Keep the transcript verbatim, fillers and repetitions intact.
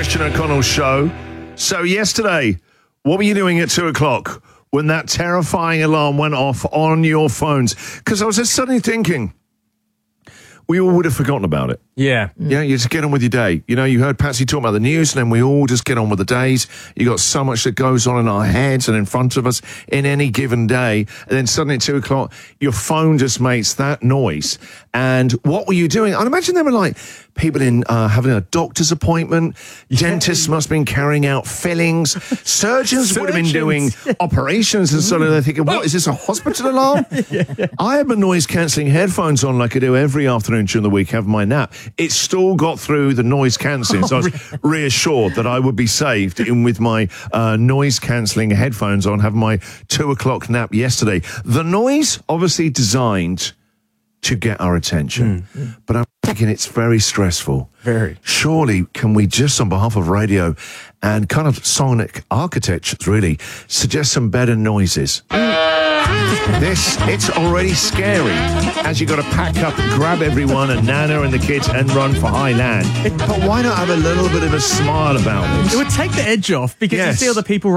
Christian O'Connell show. So yesterday, what were you doing at two o'clock when that terrifying alarm went off on your phones? Because I was just suddenly thinking, we all would have forgotten about it. Yeah. Yeah, you just get on with your day. You know, you heard Patsy talk about the news, and then we all just get on with the days. You got so much that goes on in our heads and in front of us in any given day. And then suddenly at two o'clock, your phone just makes that noise. And what were you doing? I imagine there were like people in uh, having a doctor's appointment. Yeah. Dentists must have been carrying out fillings. Surgeons, Surgeons. would have been doing operations. And suddenly they're thinking, what, is this a hospital alarm? yeah. I had my noise-cancelling headphones on like I do every afternoon during the week, having my nap. It still got through the noise cancelling, so I was reassured that I would be saved in with my uh, noise cancelling headphones on, having my two o'clock nap yesterday. The noise, obviously designed to get our attention, mm. but I'm thinking it's very stressful. Very. Surely, can we just, on behalf of radio and kind of sonic architectures, really, suggest some better noises? This, it's already scary as you got to pack up, grab everyone and Nana and the kids and run for high land. But why not have a little bit of a smile about it? It would take the edge off because yes. you see other people